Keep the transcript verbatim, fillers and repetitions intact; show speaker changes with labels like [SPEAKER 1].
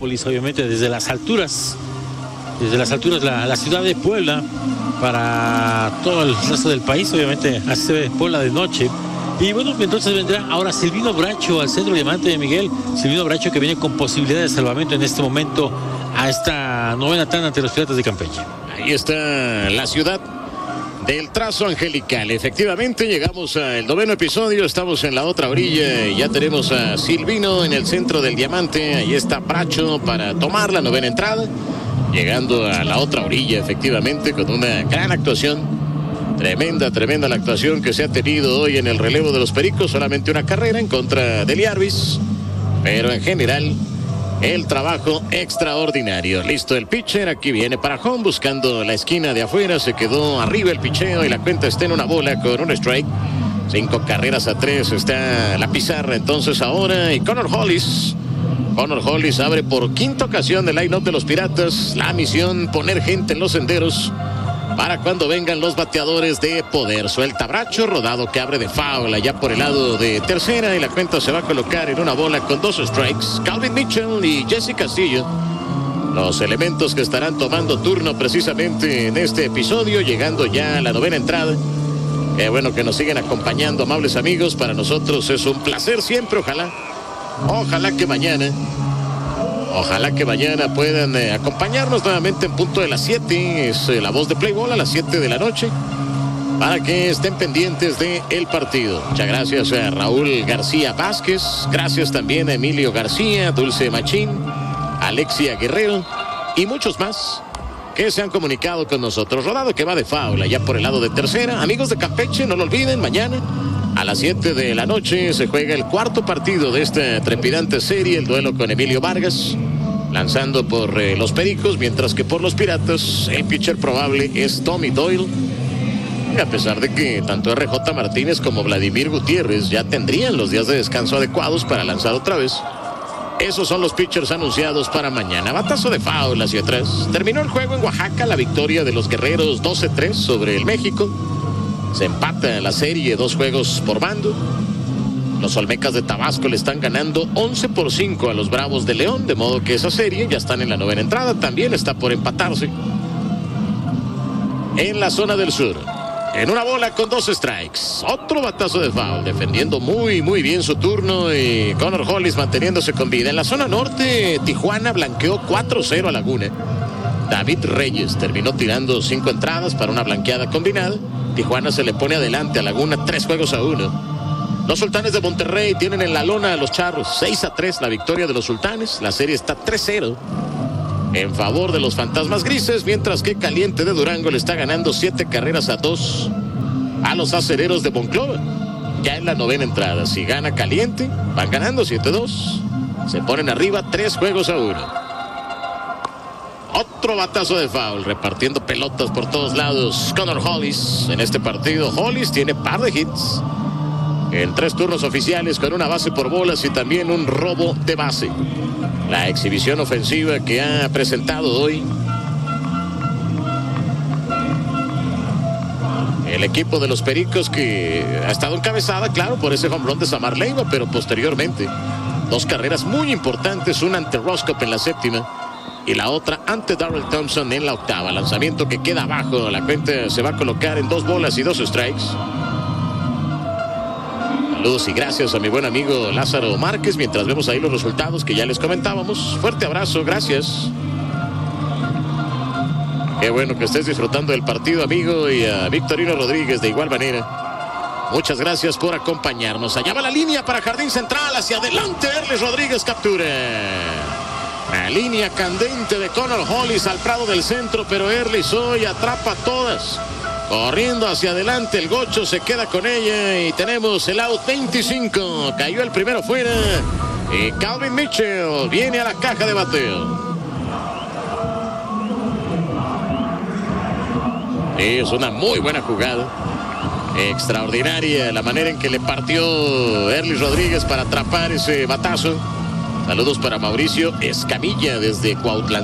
[SPEAKER 1] Hollis, obviamente desde las alturas, desde las alturas la, la ciudad de Puebla para todo el resto del país, obviamente así se ve Puebla de noche. Y bueno, entonces vendrá ahora Silvino Bracho al centro diamante de Miguel. Silvino Bracho que viene con posibilidad de salvamento en este momento a esta novena tanda ante los Piratas de Campeche.
[SPEAKER 2] Ahí está la ciudad del trazo angelical. Efectivamente, llegamos al noveno episodio. Estamos en la otra orilla. Ya tenemos a Silvino en el centro del diamante. Ahí está Bracho para tomar la novena entrada. Llegando a la otra orilla, efectivamente, con una gran actuación. Tremenda, tremenda la actuación que se ha tenido hoy en el relevo de los Pericos. Solamente una carrera en contra de Liarbis. Pero en general, el trabajo extraordinario. Listo el pitcher. Aquí viene para home buscando la esquina de afuera. Se quedó arriba el picheo y la cuenta está en una bola con un strike. Cinco carreras a tres. Está la pizarra entonces ahora. Y Connor Hollis. Connor Hollis abre por quinta ocasión el line-up de los Piratas. La misión, poner gente en los senderos para cuando vengan los bateadores de poder. Suelta Bracho, rodado que abre de foul allá por el lado de tercera y la cuenta se va a colocar en una bola con dos strikes. Calvin Mitchell y Jesse Castillo, los elementos que estarán tomando turno precisamente en este episodio, llegando ya a la novena entrada. Qué bueno que nos siguen acompañando, amables amigos. Para nosotros es un placer siempre. Ojalá, ojalá que mañana Ojalá que mañana puedan eh, acompañarnos nuevamente en punto de las siete. Es eh, la voz de Play Ball a las siete de la noche. Para que estén pendientes del partido. Muchas gracias a Raúl García Vázquez. Gracias también a Emilio García, Dulce Machín, Alexia Guerrero y muchos más que se han comunicado con nosotros. Rodado que va de faula ya por el lado de tercera. Amigos de Campeche, no lo olviden, mañana a las siete de la noche se juega el cuarto partido de esta trepidante serie, el duelo con Emilio Vargas, lanzando por eh, los Pericos, mientras que por los Piratas el pitcher probable es Tommy Doyle. Y a pesar de que tanto R J Martínez como Vladimir Gutiérrez ya tendrían los días de descanso adecuados para lanzar otra vez, esos son los pitchers anunciados para mañana. Batazo de foul hacia atrás. Terminó el juego en Oaxaca, la victoria de los guerreros doce tres sobre el México. Se empata la serie, dos juegos por bando. Los Olmecas de Tabasco le están ganando once por cinco a los Bravos de León, de modo que esa serie ya están en la novena entrada, también está por empatarse. En la zona del sur, en una bola con dos strikes, otro batazo de foul, defendiendo muy muy bien su turno y Connor Hollis manteniéndose con vida. En la zona norte, Tijuana blanqueó cuatro cero a Laguna. David Reyes terminó tirando cinco entradas para una blanqueada combinada. Tijuana se le pone adelante a Laguna tres juegos a uno. Los Sultanes de Monterrey tienen en la lona a los Charros seis a tres la victoria de los Sultanes. La serie está tres cero en favor de los Fantasmas Grises, mientras que Caliente de Durango le está ganando siete carreras a dos a los Acereros de Monclova. Ya en la novena entrada, si gana Caliente, van ganando siete dos. Se ponen arriba tres juegos a uno. Otro batazo de foul, repartiendo pelotas por todos lados. Connor Hollis en este partido. Hollis tiene par de hits en tres turnos oficiales, con una base por bolas y también un robo de base. La exhibición ofensiva que ha presentado hoy el equipo de los Pericos, que ha estado encabezada, claro, por ese home run de Samar Leiva, pero posteriormente dos carreras muy importantes, una ante Roscoe en la séptima y la otra ante Darrell Thompson en la octava. Lanzamiento que queda abajo, la cuenta se va a colocar en dos bolas y dos strikes. Saludos y gracias a mi buen amigo Lázaro Márquez, mientras vemos ahí los resultados que ya les comentábamos. Fuerte abrazo, gracias. Qué bueno que estés disfrutando del partido, amigo, y a Victorino Rodríguez de igual manera. Muchas gracias por acompañarnos. Allá va la línea para Jardín Central, hacia adelante, Erles Rodríguez captura. La línea candente de Connor Hollis al Prado del centro, pero Erlis hoy atrapa todas. Corriendo hacia adelante, el gocho se queda con ella y tenemos el out veinticinco. Cayó el primero fuera y Calvin Mitchell viene a la caja de bateo. Es una muy buena jugada. Extraordinaria la manera en que le partió Erlis Rodríguez para atrapar ese batazo. Saludos para Mauricio Escamilla desde Cuautla.